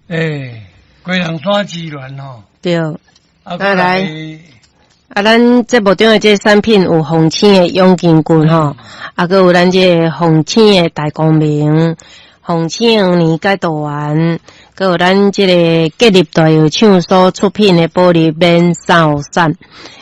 龟人山之卵吼。 对。 来。 咱节目中的这产品有红青的永金菇吼，还有咱这红青的大光明，红青年解毒丸，还有咱这个结立大药厂所出品的玻璃免扫散，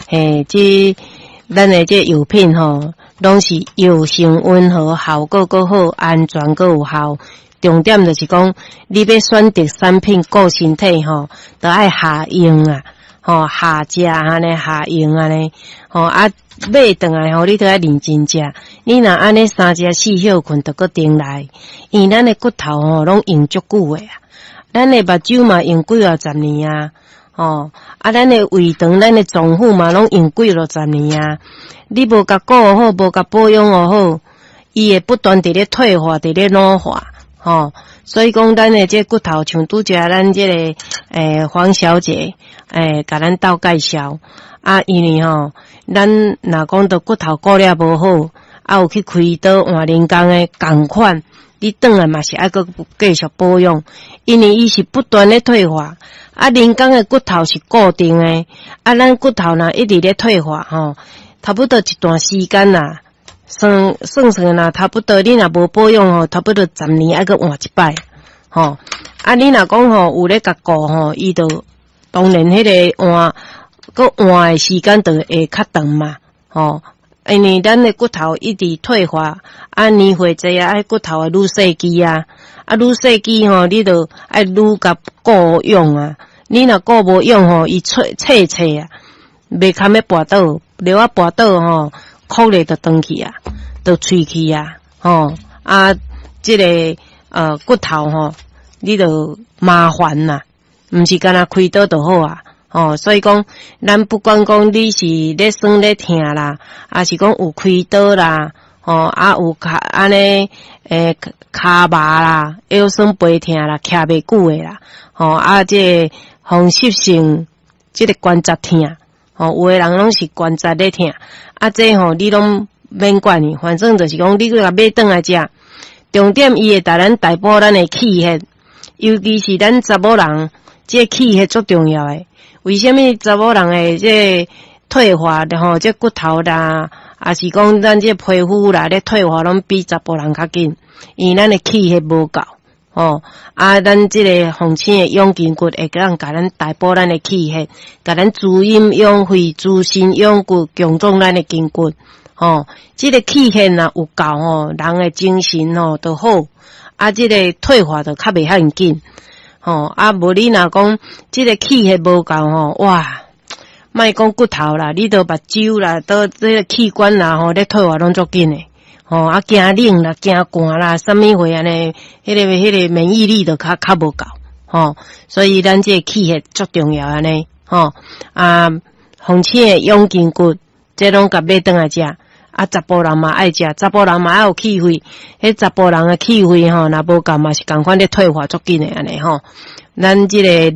咱的这药品吼，拢是药性温和，效果够好，安全够有效。重点就是讲，你要选择产品顾身体吼，都爱下用啊。下食安尼，下用安尼，买转来你都要认真食。你若安尼3食4休困，就搁顶来。因为咱的骨头拢用足久的啊，咱的目睭嘛用几啊10年啊，咱的胃肠、咱的脏腑嘛拢用几落10年啊。你无甲顾好，无甲保养好，伊会不断伫咧退化，伫咧老化，所以讲，咱的这骨头像拄则咱这个黄小姐甲咱斗介绍啊，因为咱若讲到骨头顾了无好，有去开刀换人工的共款，你转来嘛是爱搁继续保养，因为伊是不断咧退化，人工的骨头是固定的，咱骨头若一直咧退化差不多一段时间啦。算啦，差不多你若无保养差不多10年爱搁换一摆，你若讲有咧甲顾伊就当然迄个换的时间就会较长嘛，因为咱的骨头一直退化，年岁侪爱骨头会愈细支啊，愈细支你就爱愈甲顾用啊，你若顾无用伊切啊，袂堪要跋倒，了啊跋倒哭咧就断去啊，就碎去啊，这个骨头你就麻烦啦，毋是干那开刀就好啊，所以讲咱不管讲你是咧酸咧痛啦，还是讲有开刀啦，有安尼骹麻啦，腰酸背痛啦，徛袂久诶啦，这风湿性这个关节痛，有诶人拢是关节咧痛。这你拢免管你，反正就是讲你甲买转来食，重点伊会带咱大补咱的气血，尤其是咱查某人，这气血足重要诶。为什么查某人的这退化的这骨头啦，还是讲咱这皮肤啦咧退化，拢比查甫人较紧，因为咱的气血无够。咱这个红青的养筋骨会甲咱大补咱的气血，甲咱滋阴养肺、滋肾养骨，强壮咱的筋骨。这个气血若有够人的精神就好。这个退化就较袂遐紧。无你若讲这个气血无够哇，莫讲骨头啦，你都目睭啦，都这个器官啦咧退化拢足紧诶。惊冷啦，惊寒啦，什么会安尼？迄个免疫力就较无够，所以咱这气血足重要安尼，红青的养筋骨，这拢甲买转来食，查甫人嘛爱食，查甫人嘛爱有气血，迄查甫人的气血若无够嘛是共款咧退化足紧诶安尼咱这个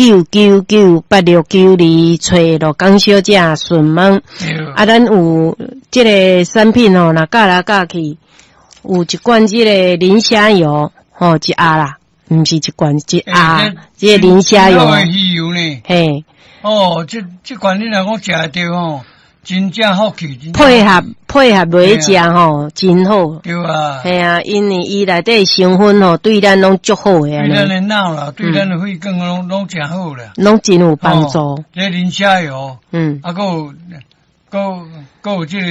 29998692找罗江小姐询问，咱有这个产品若教来教去，有一罐这个磷虾油一盒啦，毋是一罐一盒，这个磷虾油。嘿， 这罐你若讲食得着真正好气， 配合落去食真好。 对啊。 系啊，因为伊内底成分对咱拢足好诶。 对咱的脑啦，对咱的肺更拢真好啦。 拢真有帮助。 这磷虾油，还有这个。